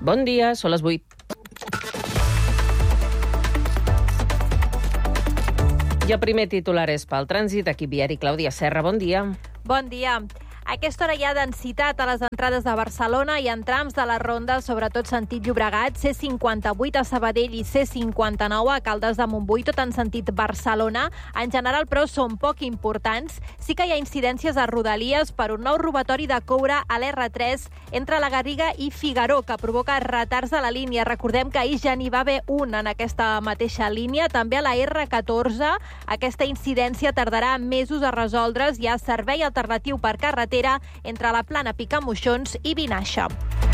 Bon dia, són les 8. I el primer titular és pel trànsit. Aquí viari Clàudia Serra, bon dia. Bon dia. A aquesta hora hi ha densitat a les entrades de Barcelona i en trams de la ronda, sobretot sentit Llobregat, C58 a Sabadell i C59 a Caldes de Montbui, tot en sentit Barcelona. En general, però, són poc importants. Sí que hi ha incidències a Rodalies per un nou robatori de coure a l'R3 entre la Garriga i Figaró, que provoca retards a la línia. Recordem que ahir ja n'hi va haver un en aquesta mateixa línia. També a la R14 aquesta incidència tardarà mesos a resoldre's. Hi ha servei alternatiu per carretera entre la Plana Picamoixons i Vinaixa.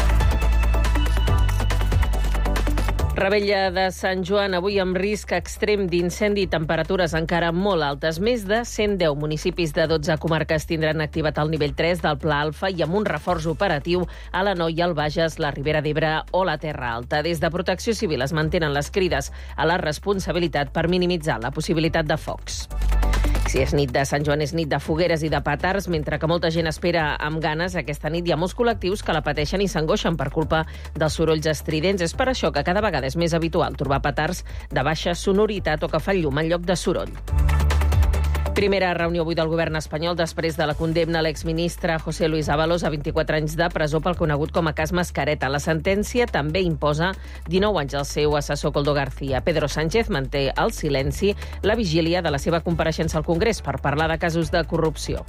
Revetlla de Sant Joan, avui amb risc extrem d'incendi i temperatures encara molt altes. Més de 110 municipis de 12 comarques tindran activat el nivell 3 del Pla Alfa i amb un reforç operatiu a l'Anoia, el Bages, la Ribera d'Ebre o la Terra Alta. Des de Protecció Civil es mantenen les crides a la responsabilitat per minimitzar la possibilitat de focs. Si és nit de Sant Joan, és nit de fogueres i de petards, mentre que molta gent espera amb ganes aquesta nit. Hi ha molts col·lectius que la pateixen i s'angoixen per culpa dels sorolls estridents. És per això que cada vegada és més habitual trobar petards de baixa sonoritat o que fan llum en lloc de soroll. Primera reunió avui del govern espanyol després de la condemna a l'exministre José Luis Ábalos a 24 anys de presó pel conegut com a cas Mascareta. La sentència també imposa 19 anys al seu assessor Koldo García. Pedro Sánchez manté el silenci la vigília de la seva compareixença al Congrés per parlar de casos de corrupció.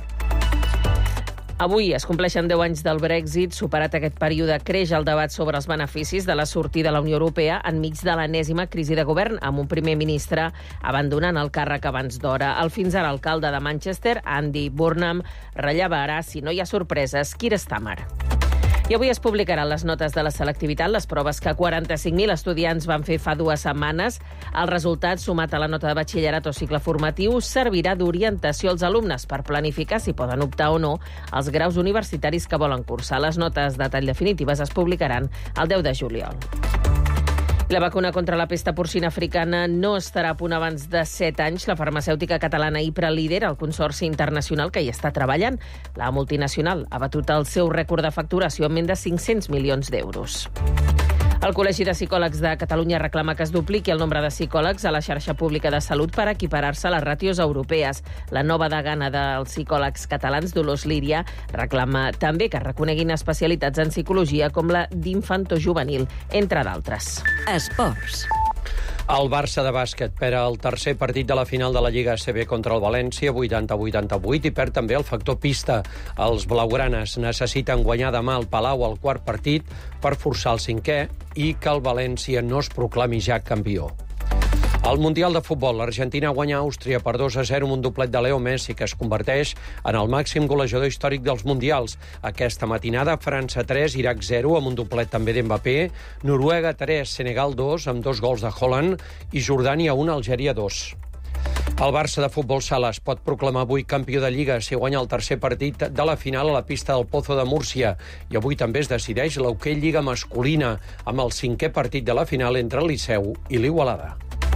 Avui es compleixen 10 anys del Brexit. Superat aquest període, creix el debat sobre els beneficis de la sortida de la Unió Europea enmig de l'enèsima crisi de govern, amb un primer ministre abandonant el càrrec abans d'hora. El fins ara alcalde de Manchester, Andy Burnham, rellevarà, si no hi ha sorpreses, Keir Starmer. I avui es publicaran les notes de la selectivitat, les proves que 45.000 estudiants van fer fa 2 setmanes. El resultat, sumat a la nota de batxillerat o cicle formatiu, servirà d'orientació als alumnes per planificar si poden optar o no als graus universitaris que volen cursar. Les notes de tall definitives es publicaran el 10 de juliol. La vacuna contra la pesta porcina africana no estarà a punt abans de 7 anys. La farmacèutica catalana Ipra lidera el consorci internacional que hi està treballant. La multinacional ha batut el seu rècord de facturació amb més de 500 milions d'euros. El Col·legi de Psicòlegs de Catalunya reclama que es dupliqui el nombre de psicòlegs a la xarxa pública de salut per equiparar-se a les ràtios europees. La nova degana dels psicòlegs catalans, Dolors Líria, reclama també que es reconeguin especialitats en psicologia com la d'infantojuvenil, entre d'altres. Esports. El Barça de bàsquet perd el tercer partit de la final de la Lliga ACB contra el València, 80-88, i perd també el factor pista. Els blaugranes necessiten guanyar demà al Palau el quart partit per forçar el cinquè i que el València no es proclami ja campió. Al Mundial de Futbol, l'Argentina guanya Àustria per 2-0 amb un doblet de Leo Messi, que es converteix en el màxim golejador històric dels Mundials. Aquesta matinada, França 3, Iraq 0, amb un doblet també d'Mbappé, Noruega 3, Senegal 2, amb 2 gols de Haaland, i Jordània 1, Algèria 2. El Barça de futbol sala es pot proclamar avui campió de Lliga si guanya el tercer partit de la final a la pista del Pozo de Múrcia. I avui també es decideix l'Hoquei Lliga masculina, amb el 5è partit de la final entre el Liceu i l'Igualada.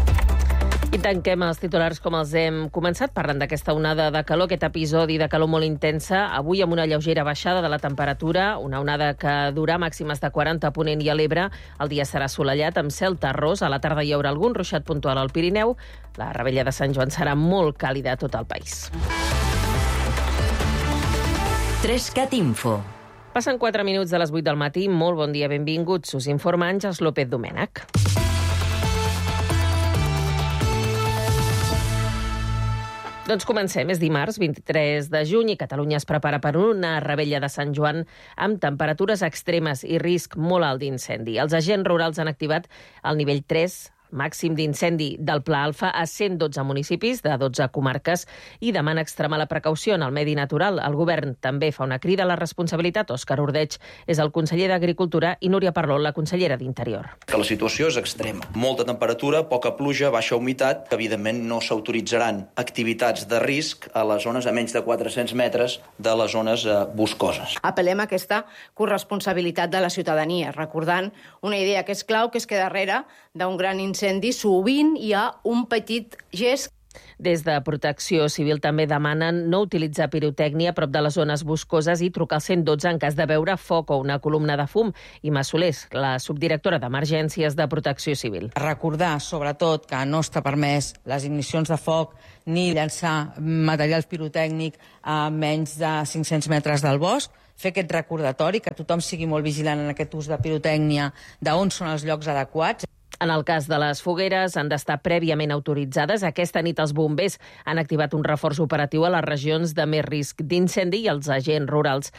I tanquem els titulars com els hem començat, parlant d'aquesta onada de calor, aquest episodi de calor molt intensa, avui amb una lleugera baixada de la temperatura, una onada que durà màximes de 40 a Ponent i a l'Ebre. El dia serà assolellat amb cel terrós, a la tarda hi haurà algun ruixat puntual al Pirineu. La revetlla de Sant Joan serà molt càlida a tot el país. 3CAT Info. Passen 4 minuts de les 8 del matí. Molt bon dia, benvinguts. Us informa Àngels López Domènech. Doncs comencem. És dimarts, 23 de juny, i Catalunya es prepara per una revetlla de Sant Joan amb temperatures extremes i risc molt alt d'incendi. Els agents rurals han activat el nivell 3 màxim d'incendi del Pla Alfa a 112 municipis de 12 comarques i demana extremar la precaució en el medi natural. El govern també fa una crida a la responsabilitat. Òscar Ordeig és el conseller d'Agricultura i Núria Parlon, la consellera d'Interior. Que la situació és extrema. Molta temperatura, poca pluja, baixa humitat, que evidentment no s'autoritzaran activitats de risc a les zones a menys de 400 metres de les zones boscoses. Apel·lem a aquesta corresponsabilitat de la ciutadania, recordant una idea que és clau, que és que darrere d'un gran incendi sovint hi ha un petit gest Des de Protecció Civil també demanen no utilitzar pirotècnia a prop de les zones boscoses i trucar al 112 en cas de veure foc o una columna de fum. Imma Solés, la subdirectora d'Emergències de Protecció Civil. Recordar, sobretot, que no està permès les ignicions de foc ni llançar material pirotècnic a menys de 500 metres del bosc, fer aquest recordatori, que tothom sigui molt vigilant en aquest ús de pirotècnia, d'on són els llocs adequats. En el cas de les fogueres, han d'estar prèviament autoritzades. Aquesta nit els bombers han activat un reforç operatiu a les regions de més risc d'incendi i els agents rurals